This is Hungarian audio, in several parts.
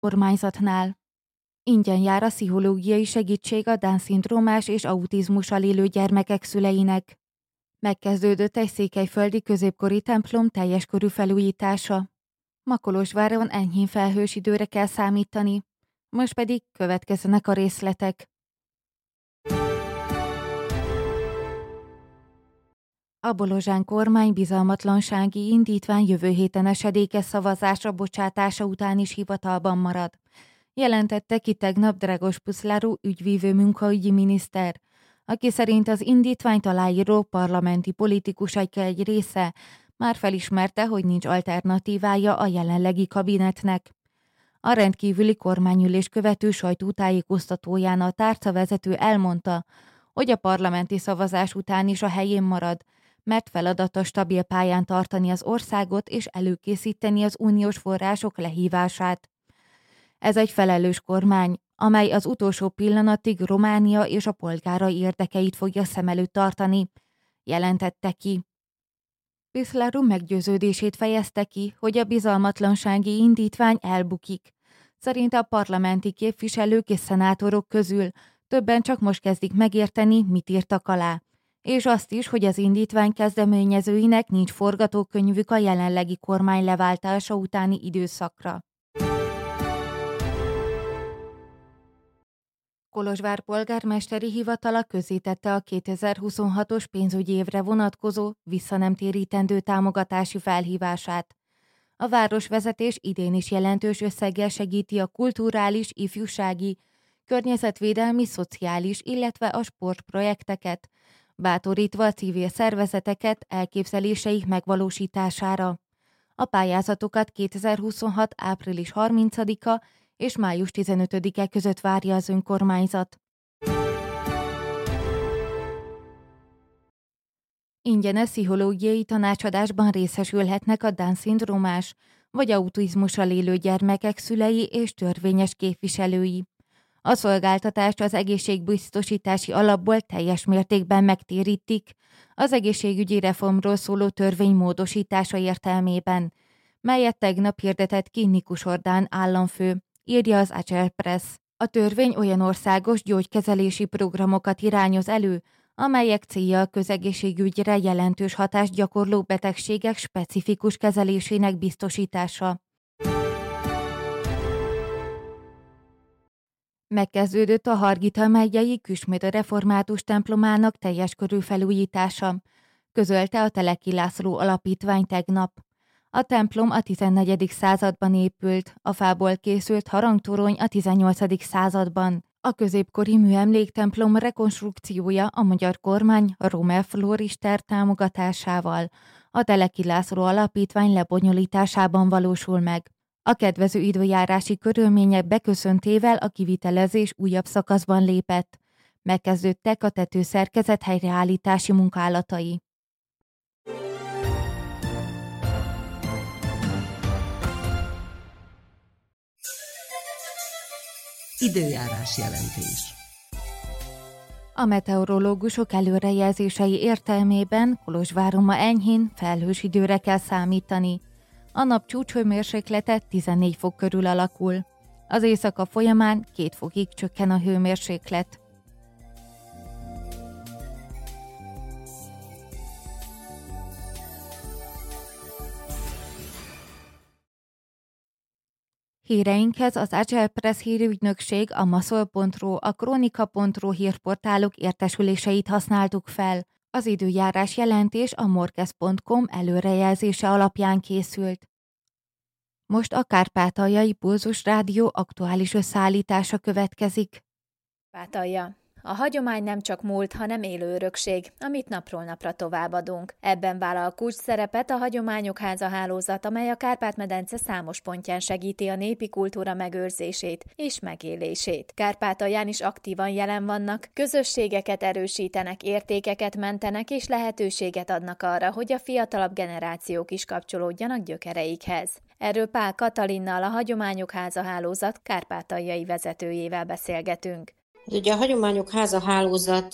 kormányzatnál. Ingyen jár a pszichológiai segítség a Down-szindrómás és autizmussal élő gyermekek szüleinek. Megkezdődött egy székelyföldi középkori templom teljes körű felújítása. Ma Kolozsváron enyhén felhős időre kell számítani, most pedig következzenek a részletek. A bolozsán kormány bizalmatlansági indítvány jövő héten esedékes szavazásra bocsátása után is hivatalban marad. Jelentette ki tegnap Dragos Puszláru ügyvívő munkaügyi miniszter, aki szerint az indítványt aláíró parlamenti politikusok egy része már felismerte, hogy nincs alternatívája a jelenlegi kabinetnek. A rendkívüli kormányülés követő sajtótájékoztatóján a tárcavezető elmondta, hogy a parlamenti szavazás után is a helyén marad, mert feladata stabil pályán tartani az országot és előkészíteni az uniós források lehívását. Ez egy felelős kormány, amely az utolsó pillanatig Románia és a polgárai érdekeit fogja szem előtt tartani, jelentette ki. Puszláru meggyőződését fejezte ki, hogy a bizalmatlansági indítvány elbukik. Szerinte a parlamenti képviselők és szenátorok közül többen csak most kezdik megérteni, mit írtak alá, és azt is, hogy az indítvány kezdeményezőinek nincs forgatókönyvük a jelenlegi kormány leváltása utáni időszakra. Kolozsvár polgármesteri hivatala közzétette a 2026-os pénzügyi évre vonatkozó visszanemtérítendő támogatási felhívását. A városvezetés idén is jelentős összeggel segíti a kulturális, ifjúsági, környezetvédelmi, szociális, illetve a sportprojekteket, bátorítva a civil szervezeteket elképzeléseik megvalósítására. A pályázatokat 2026. április 30-a és május 15-e között várja az önkormányzat. Ingyenes pszichológiai tanácsadásban részesülhetnek a Down-szindrómás vagy autizmussal élő gyermekek szülei és törvényes képviselői. A szolgáltatást az egészségbiztosítási alapból teljes mértékben megtérítik az egészségügyi reformról szóló törvény módosítása értelmében, melyet tegnap hirdetett ki Nikus Ordán államfő, írja az Agile Press. A törvény olyan országos gyógykezelési programokat irányoz elő, amelyek célja a közegészségügyre jelentős hatást gyakorló betegségek specifikus kezelésének biztosítása. Megkezdődött a Hargita megyei Küsmöd református templomának teljes körű felújítása, közölte a Teleki László Alapítvány tegnap. A templom a 14. században épült, a fából készült harangtorony a 18. században. A középkori műemléktemplom rekonstrukciója a magyar kormány Rommel Florister támogatásával a Teleki László Alapítvány lebonyolításában valósul meg. A kedvező időjárási körülmények beköszöntével a kivitelezés újabb szakaszban lépett. Megkezdődtek a tetőszerkezet helyreállítási munkálatai. Időjárás jelentés. A meteorológusok előrejelzései értelmében Kolozsváron ma enyhén felhős időre kell számítani. A nap csúcshőmérséklete 14 fok körül alakul. Az éjszaka folyamán 2 fokig csökken a hőmérséklet. Híreinkhez az Agile Press hírügynökség, a maszol.ro, a kronika.ro hírportálok értesüléseit használtuk fel. Az időjárás jelentés a morkez.com előrejelzése alapján készült. Most a Kárpátaljai Pulzus Rádió aktuális összeállítása következik. Kárpátalja. A hagyomány nem csak múlt, hanem élő örökség, amit napról napra továbbadunk. Ebben vállal kulcs szerepet a Hagyományok Háza hálózat, amely a Kárpát-medence számos pontján segíti a népi kultúra megőrzését és megélését. Kárpátalján is aktívan jelen vannak, közösségeket erősítenek, értékeket mentenek és lehetőséget adnak arra, hogy a fiatalabb generációk is kapcsolódjanak gyökereikhez. Erről Pál Katalinnal, a Hagyományok Háza hálózat kárpátaljai vezetőjével beszélgetünk. Ugye a Hagyományok Háza hálózat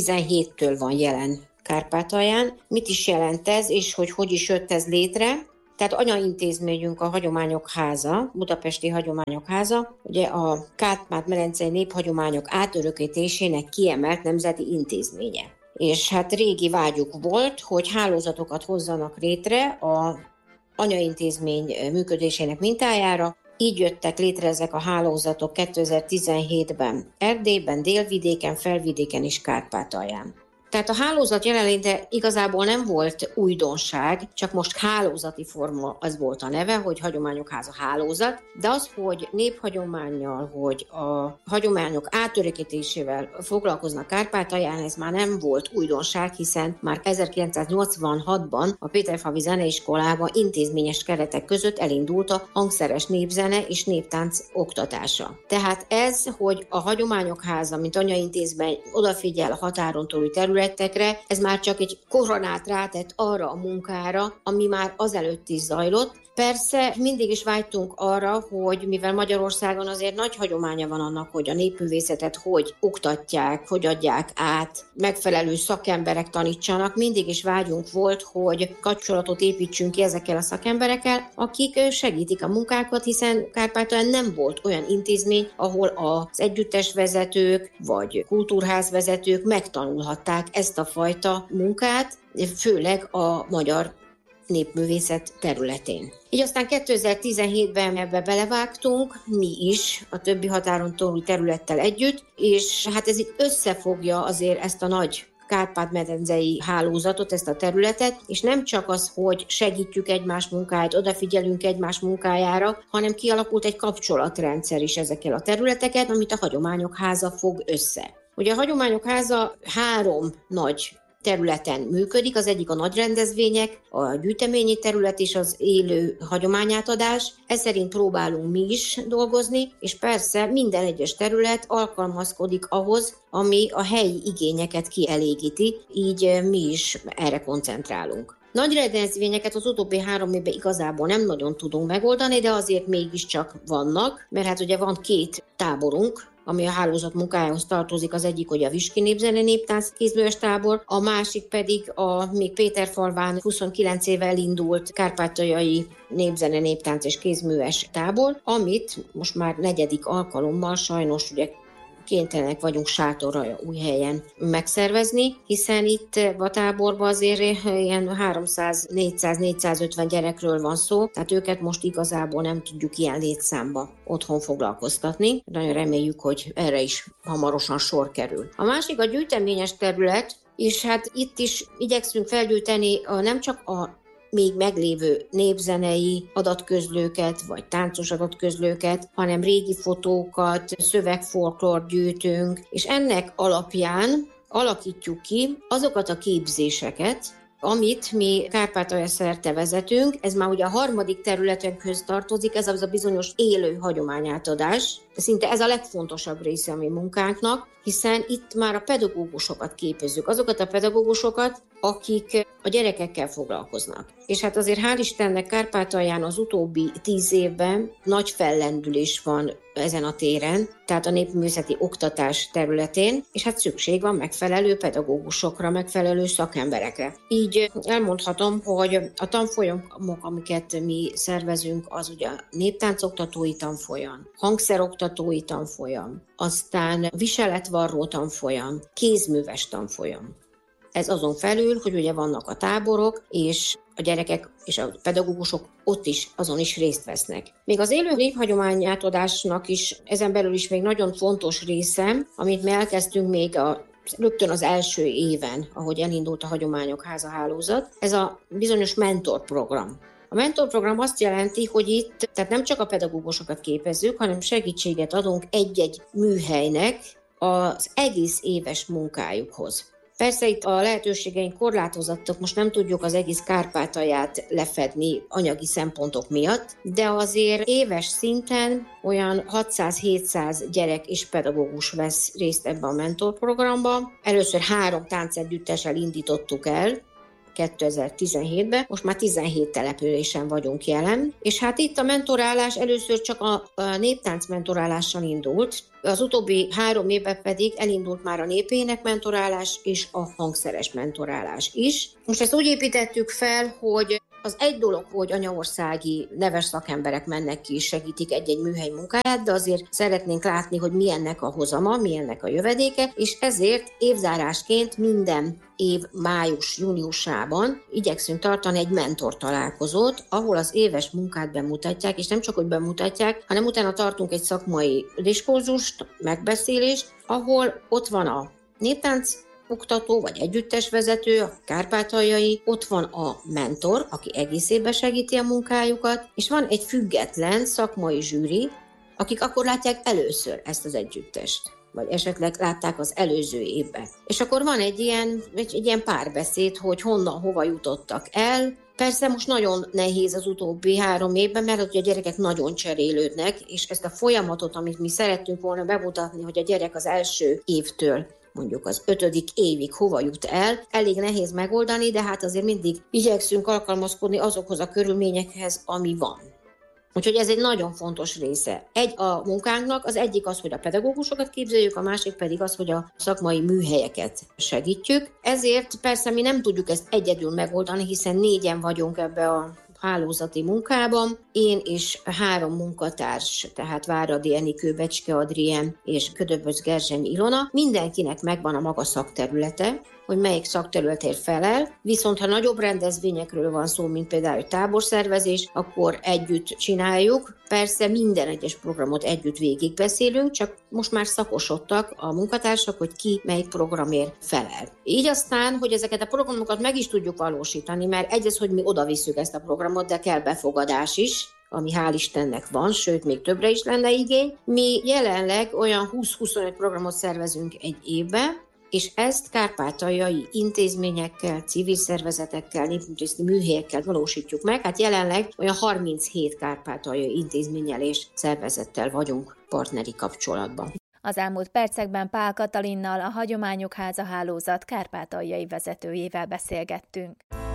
2017-től van jelen Kárpátalján. Mit is jelent ez, és hogy is jött ez létre? Tehát anyaintézményünk a Hagyományok Háza, Budapesti Hagyományok Háza, ugye a Kárpát-medencei néphagyományok átörökítésének kiemelt nemzeti intézménye. És hát régi vágyuk volt, hogy hálózatokat hozzanak létre a anyaintézmény működésének mintájára. Így jöttek létre ezek a hálózatok 2017-ben Erdélyben, Délvidéken, Felvidéken és Kárpátalján. Tehát a hálózat jelenléte igazából nem volt újdonság, csak most hálózati forma, az volt a neve, hogy Hagyományok Háza hálózat, de az, hogy néphagyománnyal, hogy a hagyományok átörökítésével foglalkoznak Kárpátalján, ez már nem volt újdonság, hiszen már 1986-ban a Péterfalvi Zeneiskolában intézményes keretek között elindult a hangszeres népzene és néptánc oktatása. Tehát ez, hogy a Hagyományok Háza, mint anyaintézmény odafigyel a határon túli területekre, ez már csak egy koronát rátett arra a munkára, ami már azelőtt is zajlott. Persze mindig is vágytunk arra, hogy mivel Magyarországon azért nagy hagyománya van annak, hogy a népművészetet hogy oktatják, hogy adják át, megfelelő szakemberek tanítsanak, mindig is vágyunk volt, hogy kapcsolatot építsünk ki ezekkel a szakemberekkel, akik segítik a munkákat, hiszen Kárpátalján nem volt olyan intézmény, ahol az együttesvezetők vagy kultúrházvezetők megtanulhatták ezt a fajta munkát, főleg a magyar népművészet területén. Így aztán 2017-ben ebbe belevágtunk, mi is, a többi határon túli területtel együtt, és hát ez itt összefogja azért ezt a nagy Kárpát-medencei hálózatot, ezt a területet, és nem csak az, hogy segítjük egymás munkáját, odafigyelünk egymás munkájára, hanem kialakult egy kapcsolatrendszer is ezekkel a területeket, amit a Hagyományok Háza fog össze. Ugye a Hagyományok Háza 3 nagy területen működik, az egyik a nagy rendezvények, a gyűjteményi terület és az élő hagyományátadás. Ez szerint próbálunk mi is dolgozni, és persze minden egyes terület alkalmazkodik ahhoz, ami a helyi igényeket kielégíti, így mi is erre koncentrálunk. Nagy rendezvényeket az utóbbi 3 évben igazából nem nagyon tudunk megoldani, de azért mégiscsak vannak, mert hát ugye van 2 táborunk, ami a hálózat munkájához tartozik, az egyik, hogy a Viski Népzene Néptánc kézműves tábor, a másik pedig a még Péterfalván 29 éve elindult kárpátaljai népzene, néptánc és kézműves tábor, amit most már 4. alkalommal sajnos ugye kénytelenek vagyunk sátorra új helyen megszervezni, hiszen itt a táborban azért ilyen 300-400-450 gyerekről van szó, tehát őket most igazából nem tudjuk ilyen létszámba otthon foglalkoztatni. Nagyon reméljük, hogy erre is hamarosan sor kerül. A másik a gyűjteményes terület, és hát itt is igyekszünk felgyűjteni nem csak a még meglévő népzenei adatközlőket, vagy táncos adatközlőket, hanem régi fotókat, szövegfolklort gyűjtünk, és ennek alapján alakítjuk ki azokat a képzéseket, amit mi Kárpátalja szerte vezetünk. Ez már ugye a 3. területünkhöz tartozik, ez az a bizonyos élő hagyományátadás. Szinte ez a legfontosabb része a mi munkánknak, hiszen itt már a pedagógusokat képezzük, azokat a pedagógusokat, akik a gyerekekkel foglalkoznak. És hát azért hál' Istennek Kárpátalján az utóbbi 10 évben nagy fellendülés van ezen a téren, tehát a népművészeti oktatás területén, és hát szükség van megfelelő pedagógusokra, megfelelő szakemberekre. Így elmondhatom, hogy a tanfolyamok, amiket mi szervezünk, az ugye néptáncoktatói tanfolyam, hangszeroktatói tanfolyam, aztán viseletvarró tanfolyam, kézműves tanfolyam. Ez azon felül, hogy ugye vannak a táborok, és a gyerekek és a pedagógusok ott is, azon is részt vesznek. Még az élő néphagyományátadásnak is ezen belül is még nagyon fontos része, amit mi elkezdtünk még rögtön az első éven, ahogy elindult a Hagyományok Háza hálózat, ez a bizonyos mentorprogram. A mentorprogram azt jelenti, hogy itt tehát nem csak a pedagógusokat képezzük, hanem segítséget adunk egy-egy műhelynek az egész éves munkájukhoz. Persze itt a lehetőségeink korlátozottak, most nem tudjuk az egész Kárpátalját lefedni anyagi szempontok miatt, de azért éves szinten olyan 600-700 gyerek és pedagógus vesz részt ebben a mentorprogramban. Először 3 táncegyüttessel indítottuk el, 2017-ben, most már 17 településen vagyunk jelen, és hát itt a mentorálás először csak a néptánc mentorálással indult, az utóbbi 3 évben pedig elindult már a népének mentorálás és a hangszeres mentorálás is. Most ezt úgy építettük fel, hogy Az egy dolog, hogy anyaországi neves szakemberek mennek ki és segítik egy-egy műhely munkáját, de azért szeretnénk látni, hogy mi ennek a hozama, mi ennek a jövedéke, és ezért évzárásként minden év május-júniusában igyekszünk tartani egy mentor találkozót, ahol az éves munkát bemutatják, és nem csak, hogy bemutatják, hanem utána tartunk egy szakmai diskurzust, megbeszélést, ahol ott van a néptánc oktató vagy együttesvezető, a kárpátaljai, ott van a mentor, aki egész évben segíti a munkájukat, és van egy független szakmai zsűri, akik akkor látják először ezt az együttest, vagy esetleg látták az előző évben. És akkor van egy ilyen párbeszéd, hogy honnan, hova jutottak el. Persze most nagyon nehéz az utóbbi 3 évben, mert ott a gyerekek nagyon cserélődnek, és ezt a folyamatot, amit mi szerettünk volna bemutatni, hogy a gyerek az első évtől mondjuk az 5. évig hova jut el, elég nehéz megoldani, de hát azért mindig igyekszünk alkalmazkodni azokhoz a körülményekhez, ami van. Úgyhogy ez egy nagyon fontos része. A munkánknak az egyik az, hogy a pedagógusokat képzeljük, a másik pedig az, hogy a szakmai műhelyeket segítjük. Ezért persze mi nem tudjuk ezt egyedül megoldani, hiszen 4-en vagyunk ebbe a hálózati munkában. Én és 3 munkatárs, tehát Váradi Enikő, Becske Adrien és Ködöbös Gerzseny Ilona. Mindenkinek megvan a maga szakterülete, hogy melyik szakterületért felel, viszont ha nagyobb rendezvényekről van szó, mint például táborszervezés, akkor együtt csináljuk. Persze minden egyes programot együtt végigbeszélünk, csak most már szakosodtak a munkatársak, hogy ki melyik programért felel. Így aztán, hogy ezeket a programokat meg is tudjuk valósítani, mert egyrészt, hogy mi odavisszük ezt a programot, de kell befogadás is, ami hál' Istennek van, sőt, még többre is lenne igény. Mi jelenleg olyan 20-25 programot szervezünk egy évben, és ezt kárpátaljai intézményekkel, civil szervezetekkel, népművészeti műhelyekkel valósítjuk meg. Hát jelenleg olyan 37 kárpátaljai intézménnyel és szervezettel vagyunk partneri kapcsolatban. Az elmúlt percekben Pál Katalinnal, a Hagyományok Háza hálózat kárpátaljai vezetőjével beszélgettünk.